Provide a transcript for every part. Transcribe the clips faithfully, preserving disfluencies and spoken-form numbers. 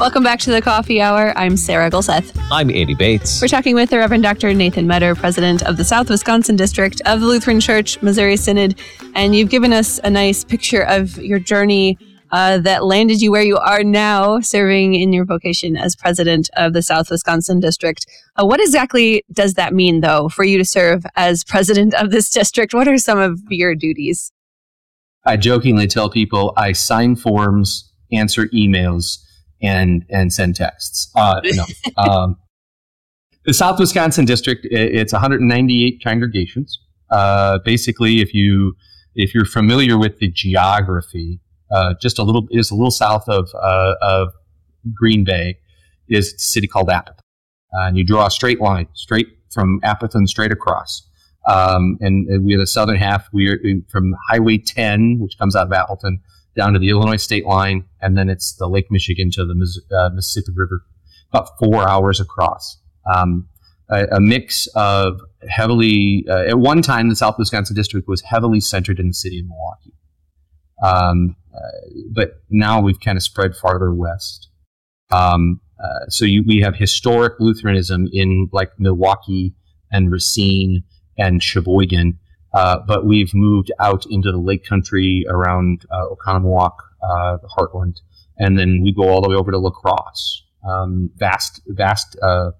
Welcome back to the Coffee Hour. I'm Sarah Gulseth. I'm Andy Bates. We're talking with the Reverend Doctor Nathan Meador, president of the South Wisconsin District of the Lutheran Church, Missouri Synod. And you've given us a nice picture of your journey uh, that landed you where you are now, serving in your vocation as president of the South Wisconsin District. Uh, what exactly does that mean, though, for you to serve as president of this district? What are some of your duties? I jokingly tell people I sign forms, answer emails, and and send texts. Uh, no. um, the South Wisconsin District, it's one hundred ninety-eight congregations. Uh, basically, if you if you're familiar with the geography, uh, just a little is a little south of uh, of Green Bay is a city called Appleton, uh, and you draw a straight line straight from Appleton straight across. Um, and, and we have the southern half. We're from Highway ten, which comes out of Appleton, down to the Illinois state line, and then it's the Lake Michigan to the Miss, uh, Mississippi River, about four hours across. Um, a, a mix of heavily, uh, at one time, the South Wisconsin District was heavily centered in the city of Milwaukee. Um, uh, but now we've kind of spread farther west. Um, uh, so you, we have historic Lutheranism in like Milwaukee and Racine and Sheboygan. Uh, but we've moved out into the lake country around uh, Oconomowoc, uh, the Heartland, and then we go all the way over to La Crosse. Um, vast, vast, uh,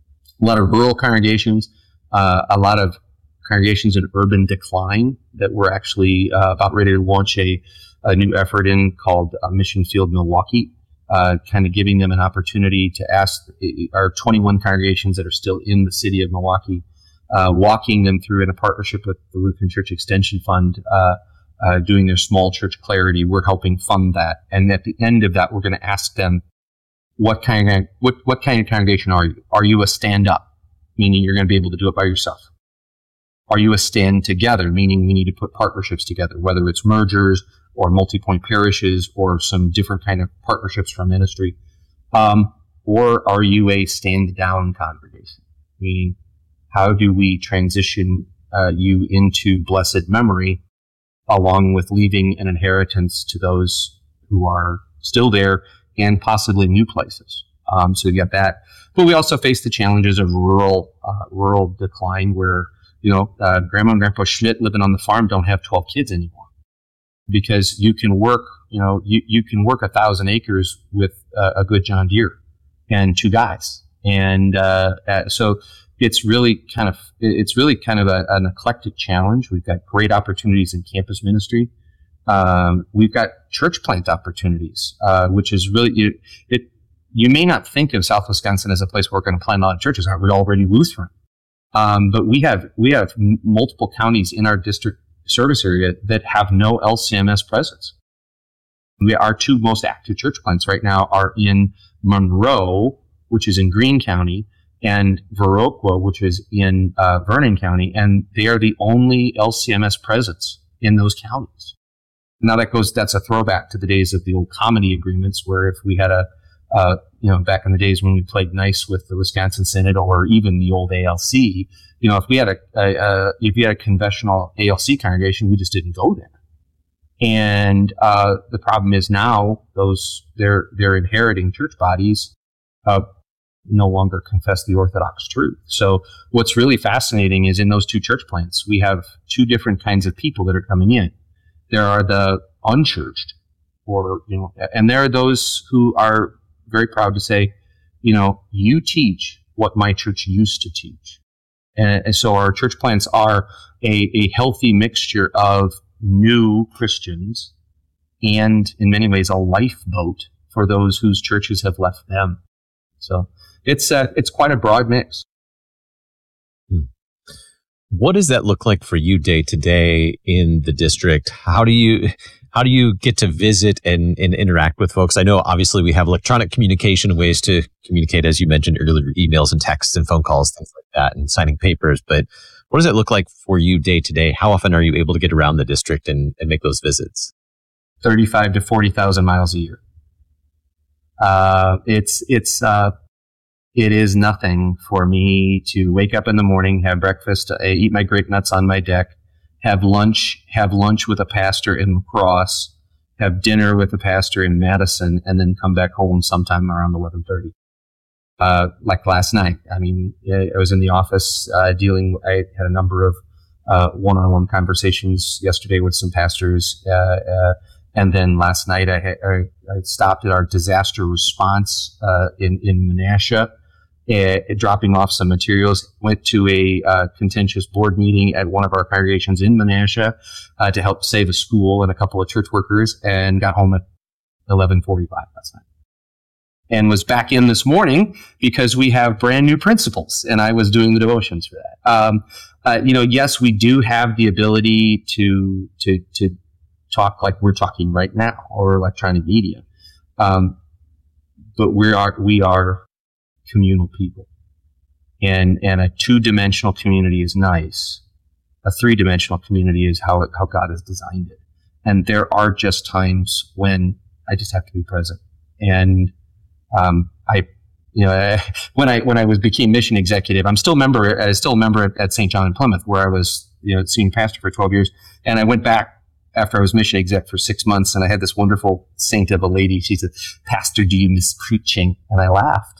a lot of rural congregations, uh, a lot of congregations in urban decline that we're actually uh, about ready to launch a, a new effort in called uh, Mission Field Milwaukee, uh, kind of giving them an opportunity to ask our twenty-one congregations that are still in the city of Milwaukee, Uh, walking them through in a partnership with the Lutheran Church Extension Fund, uh, uh, doing their small church clarity. We're helping fund that. And at the end of that, we're going to ask them, what kind of, what, what kind of congregation are you? Are you a stand-up, meaning you're going to be able to do it by yourself? Are you a stand together, meaning we need to put partnerships together, whether it's mergers or multi-point parishes or some different kind of partnerships for ministry? Um, or are you a stand-down congregation, meaning how do we transition uh, you into blessed memory, along with leaving an inheritance to those who are still there and possibly new places? Um, so you get that, but we also face the challenges of rural uh, rural decline, where you know uh, Grandma and Grandpa Schmidt living on the farm don't have twelve kids anymore, because you can work you know you, you can work a thousand acres with uh, a good John Deere and two guys, and uh, uh, so. It's really kind of it's really kind of a, an eclectic challenge. We've got great opportunities in campus ministry. Um, we've got church plant opportunities, uh, which is really it, it. You may not think of South Wisconsin as a place where we're going to plant a lot of churches. Aren't we already Lutheran? Um, but we have we have m- multiple counties in our district service area that have no L C M S presence. We, our two most active church plants right now are in Monroe, which is in Greene County, and Viroqua, which is in uh, Vernon County, and they are the only L C M S presence in those counties. Now that goes, that's a throwback to the days of the old comity agreements, where if we had a, uh, you know, back in the days when we played nice with the Wisconsin Synod or even the old A L C, you know, if we had a, a, a if you had a conventional A L C congregation, we just didn't go there. And uh, the problem is now those they're they're inheriting church bodies. Uh, no longer confess the Orthodox truth. So what's really fascinating is in those two church plants, we have two different kinds of people that are coming in. There are the unchurched, or, you know, and there are those who are very proud to say, you know, you teach what my church used to teach. And, and so our church plants are a, a healthy mixture of new Christians and in many ways a lifeboat for those whose churches have left them. So It's uh, it's quite a broad mix. What does that look like for you day to day in the district? How do you how do you get to visit and, and interact with folks? I know obviously we have electronic communication and ways to communicate, as you mentioned earlier, emails and texts and phone calls, things like that, and signing papers. But what does it look like for you day to day? How often are you able to get around the district and, and make those visits? thirty-five to forty thousand miles a year. Uh, it's it's. Uh, It is nothing for me to wake up in the morning, have breakfast, uh, eat my grape nuts on my deck, have lunch, have lunch with a pastor in La Crosse, have dinner with the pastor in Madison, and then come back home sometime around eleven thirty. Uh, like last night, I mean, I was in the office uh, dealing. I had a number of uh, one-on-one conversations yesterday with some pastors, uh, uh, and then last night I, had, I, I stopped at our disaster response uh, in in Menasha, uh, dropping off some materials. Went to a uh, contentious board meeting at one of our congregations in Menasha uh, to help save a school and a couple of church workers, and got home at eleven forty-five last night. And was back in this morning because we have brand new principles, and I was doing the devotions for that. Um, uh, you know, yes, we do have the ability to to to talk like we're talking right now, or electronic media, um, but we are we are communal people, and and a two dimensional community is nice. A three dimensional community is how it, how God has designed it, and there are just times when I just have to be present. And Um, I, you know, when I when I was became mission executive, I'm still a member. I still a member at, at Saint John in Plymouth, where I was, you know, senior pastor for twelve years. And I went back after I was mission exec for six months, and I had this wonderful saint of a lady. She said, "Pastor, do you miss preaching?" And I laughed.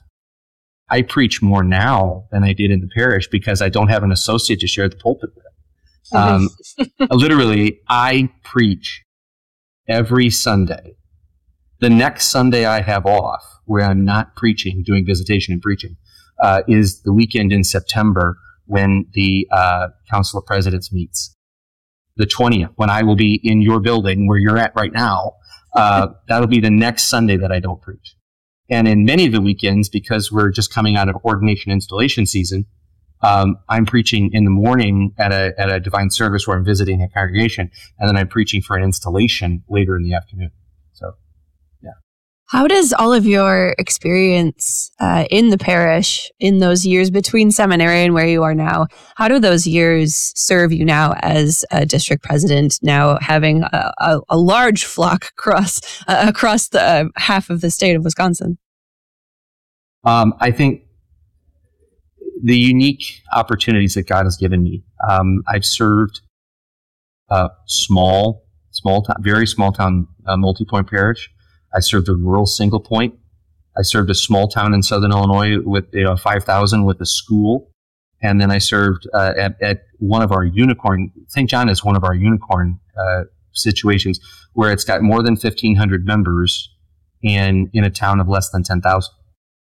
I preach more now than I did in the parish because I don't have an associate to share the pulpit with. Um, literally, I preach every Sunday. The next Sunday I have off, where I'm not preaching, doing visitation and preaching, uh, is the weekend in September when the uh, Council of Presidents meets. The twentieth, when I will be in your building where you're at right now, uh, that'll be the next Sunday that I don't preach. And in many of the weekends, because we're just coming out of ordination installation season, um, I'm preaching in the morning at a at a divine service where I'm visiting a congregation, and then I'm preaching for an installation later in the afternoon. So. How does all of your experience uh, in the parish, in those years between seminary and where you are now, how do those years serve you now as a district president, now having a, a, a large flock across uh, across the uh, half of the state of Wisconsin? Um, I think the unique opportunities that God has given me. Um, I've served a small, small town, very small town, uh, multi-point parish. I served a rural single point. I served a small town in southern Illinois with, you know, five thousand with a school. And then I served uh, at, at one of our unicorn, Saint John is one of our unicorn uh, situations where it's got more than fifteen hundred members and in a town of less than ten thousand.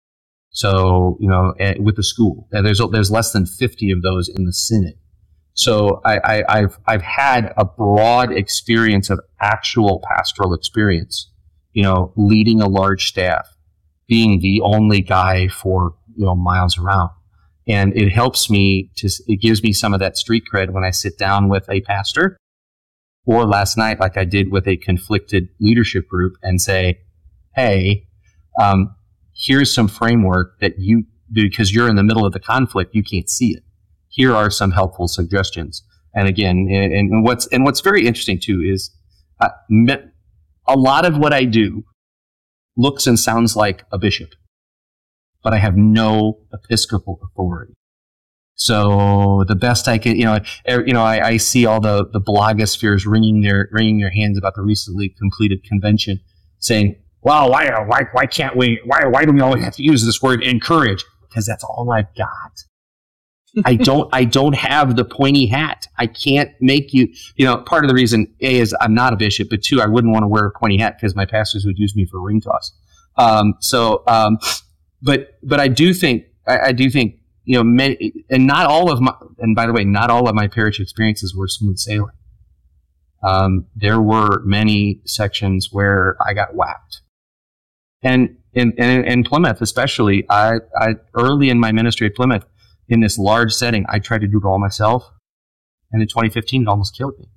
So, you know, uh, with the school, uh, there's there's less than fifty of those in the synod. So I, I, I've I've had a broad experience of actual pastoral experience. You know, leading a large staff, being the only guy for, you know, miles around. And it helps me to, it gives me some of that street cred when I sit down with a pastor, or last night, like I did with a conflicted leadership group, and say, hey, um, here's some framework that you, because you're in the middle of the conflict, you can't see it. Here are some helpful suggestions. And again, and, and what's, and what's very interesting too is, uh, me, a lot of what I do looks and sounds like a bishop, but I have no episcopal authority. So the best I can, you know, er, you know, I, I see all the, the blogospheres wringing their wringing their hands about the recently completed convention, saying, "Well, why, why, why can't we? Why, why do we always have to use this word encourage? Because that's all I've got." I don't, I don't have the pointy hat. I can't make you, you know, part of the reason, A, is I'm not a bishop, but two, I wouldn't want to wear a pointy hat because my pastors would use me for ring toss. Um, so, um, but, but I do think, I, I do think, you know, many, and not all of my, and by the way, not all of my parish experiences were smooth sailing. Um, there were many sections where I got whacked. And in, in, in Plymouth, especially, I, I, early in my ministry at Plymouth, in this large setting, I tried to do it all myself. And in twenty fifteen, it almost killed me.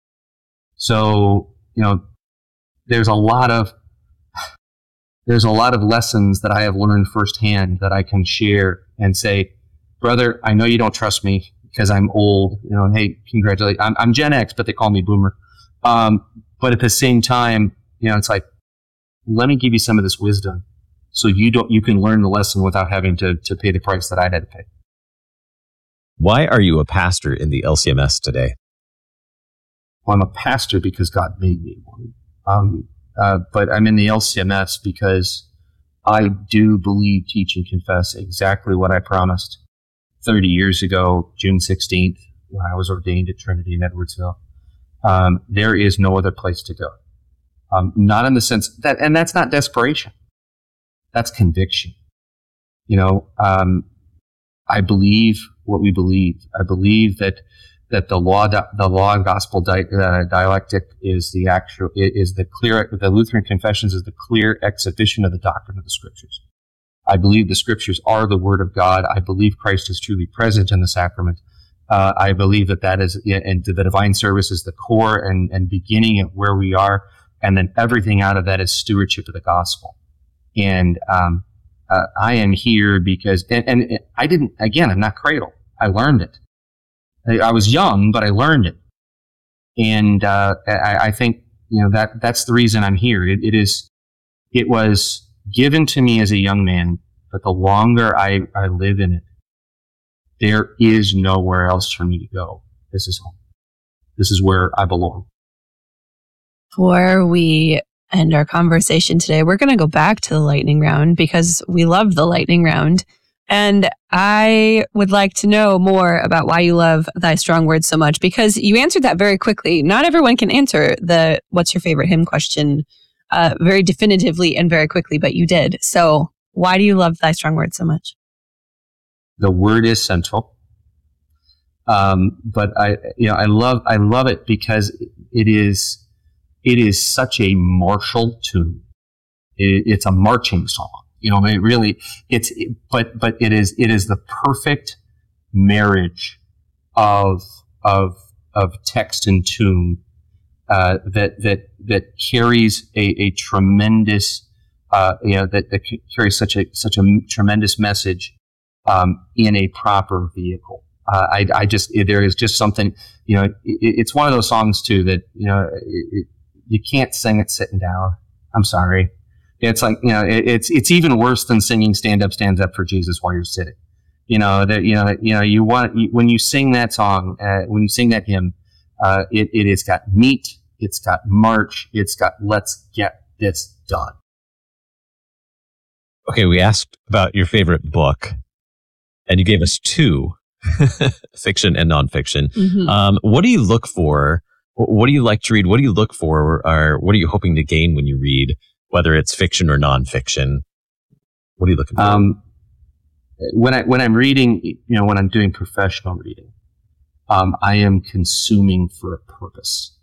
So, you know, there's a lot of, there's a lot of lessons that I have learned firsthand that I can share and say, brother, I know you don't trust me because I'm old. You know, hey, congratulations. I'm, I'm Gen X, but they call me Boomer. Um, but at the same time, you know, it's like, let me give you some of this wisdom so you don't, you can learn the lesson without having to, to pay the price that I had to pay. Why are you a pastor in the L C M S today? Well, I'm a pastor because God made me one. Um, uh, but I'm in the L C M S because I do believe, teach, and confess exactly what I promised thirty years ago, June sixteenth, when I was ordained at Trinity in Edwardsville. Um, there is no other place to go. Um, not in the sense that, and that's not desperation. That's conviction. You know, um, I believe what we believe. I believe that that the law, the law and gospel di- uh, dialectic is the actual, is the clear. The Lutheran Confessions is the clear exhibition of the doctrine of the Scriptures. I believe the Scriptures are the Word of God. I believe Christ is truly present in the sacrament. Uh, I believe that that is, and the divine service is the core and, and beginning at where we are, and then everything out of that is stewardship of the gospel. And um, uh, I am here because, and, and I didn't, again, I'm not cradle. I learned it. I, I was young, but I learned it. And uh, I, I think, you know, that that's the reason I'm here. It, it is, it was given to me as a young man, but the longer I, I live in it, there is nowhere else for me to go. This is home. This is where I belong. Before we end our conversation today, we're going to go back to the lightning round because we love the lightning round. And I would like to know more about why you love Thy Strong Word so much, because you answered that very quickly. Not everyone can answer the what's your favorite hymn question uh, very definitively and very quickly, but you did. So why do you love Thy Strong Word so much? The word is central. Um, but I, you know, I love, I love it because it is, it is such a martial tune. It, it's a marching song. You know, it really, it's, but, but it is, it is the perfect marriage of, of, of text and tune, uh, that, that, that carries a, a tremendous, uh, you know, that, that carries such a, such a tremendous message, um, in a proper vehicle. Uh, I, I just, there is just something, you know, it, it's one of those songs too that, you know, it, you can't sing it sitting down. I'm sorry. It's like, you know, it, it's, it's even worse than singing Stand Up, Stands Up for Jesus while you're sitting. You know, that, you know, you know, you want, you, when you sing that song, uh, when you sing that hymn, uh, it, it has got meat, it's got march, it's got let's get this done. Okay. We asked about your favorite book and you gave us two, fiction and nonfiction. Mm-hmm. Um, what do you look for? What do you like to read? What do you look for, or what are you hoping to gain when you read, whether it's fiction or nonfiction? What are you looking for? Um, when I when I'm reading, you know, when I'm doing professional reading, um, I am consuming for a purpose.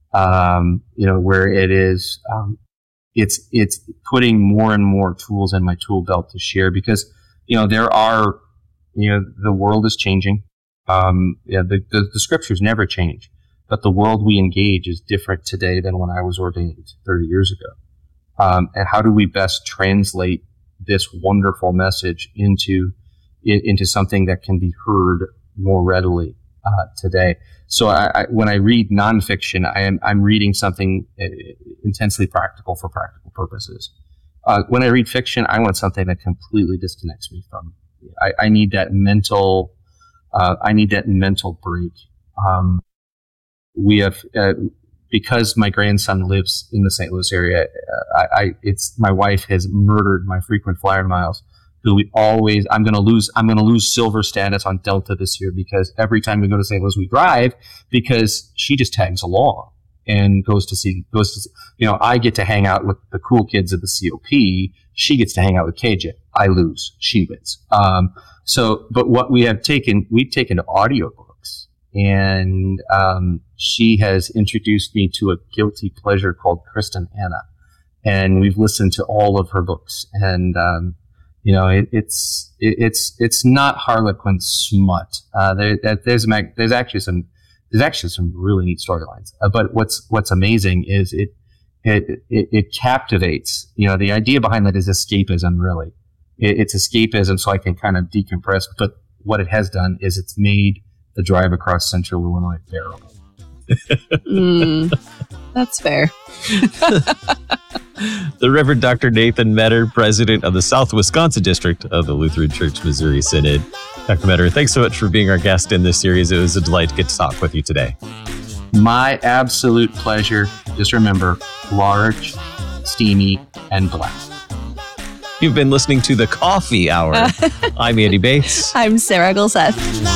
Um, you know, where it is, um, it's it's putting more and more tools in my tool belt to share because, you know, there are, you know, the world is changing. Um, yeah, the, the the scriptures never change. But the world we engage is different today than when I was ordained thirty years ago. Um, and how do we best translate this wonderful message into into something that can be heard more readily uh, today? So I, I, when I read nonfiction, I am I'm reading something intensely practical for practical purposes. Uh, when I read fiction, I want something that completely disconnects me from. I, I need that mental. Uh, I need that mental break. Um, We have, uh, because my grandson lives in the Saint Louis area, uh, I, I, it's, my wife has murdered my frequent flyer miles, who we always, I'm going to lose, I'm going to lose silver status on Delta this year because every time we go to Saint Louis, we drive because she just tags along and goes to see, goes to, see, you know, I get to hang out with the cool kids at the C O P. She gets to hang out with K J. I lose. She wins. Um, so, but what we have taken, we've taken to audiobooks. And um, she has introduced me to a guilty pleasure called Kristen Anna, and we've listened to all of her books. And um, you know, it, it's it, it's it's not Harlequin smut. Uh, there, there's there's actually some there's actually some really neat storylines. Uh, but what's what's amazing is it, it it it captivates. You know, the idea behind that is escapism. Really, it, it's escapism, so I can kind of decompress. But what it has done is it's made the drive across central Illinois bearable. mm, that's fair. The Reverend Doctor Nathan Metter, president of the South Wisconsin District of the Lutheran Church Missouri Synod. Doctor Metter, thanks so much for being our guest in this series. It was a delight to get to talk with you today. My absolute pleasure. Just remember, large, steamy, and black. You've been listening to The Coffee Hour. I'm Andy Bates. I'm Sarah Gulseth.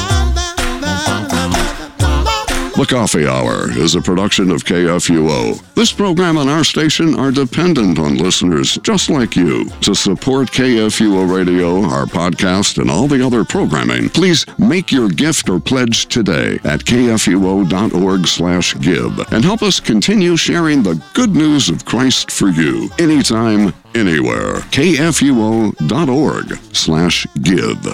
The Coffee Hour is a production of K F U O. This program and our station are dependent on listeners just like you. To support K F U O Radio, our podcast, and all the other programming, please make your gift or pledge today at kfuo.org slash give and help us continue sharing the good news of Christ for you anytime, anywhere. kfuo.org slash give.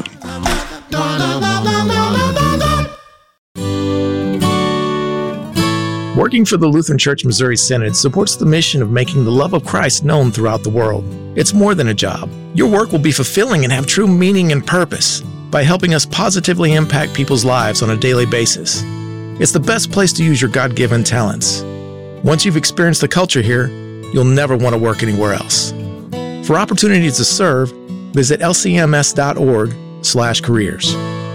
Working for the Lutheran Church Missouri Synod supports the mission of making the love of Christ known throughout the world. It's more than a job. Your work will be fulfilling and have true meaning and purpose by helping us positively impact people's lives on a daily basis. It's the best place to use your God-given talents. Once you've experienced the culture here, you'll never want to work anywhere else. For opportunities to serve, visit lcms.org slash careers.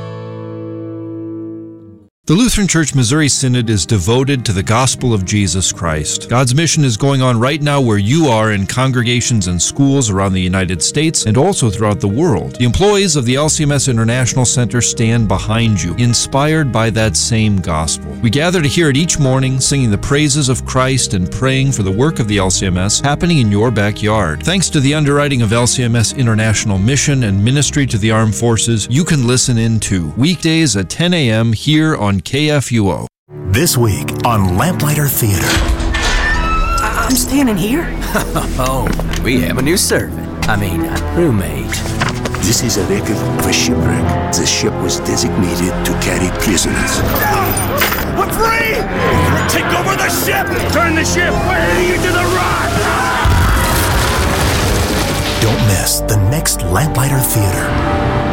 The Lutheran Church Missouri Synod is devoted to the gospel of Jesus Christ. God's mission is going on right now where you are in congregations and schools around the United States and also throughout the world. The employees of the L C M S International Center stand behind you, inspired by that same gospel. We gather to hear it each morning, singing the praises of Christ and praying for the work of the L C M S happening in your backyard. Thanks to the underwriting of L C M S International Mission and Ministry to the Armed Forces, you can listen in too. Weekdays at ten a.m. here on K F U O. This week on Lamplighter Theater. I- I'm standing here. Oh, we have a new servant. I mean, a roommate. This is a record of a shipwreck. The ship was designated to carry prisoners. No! We're free! Take over the ship! Turn the ship way into the rock! Don't miss the next Lamplighter Theater.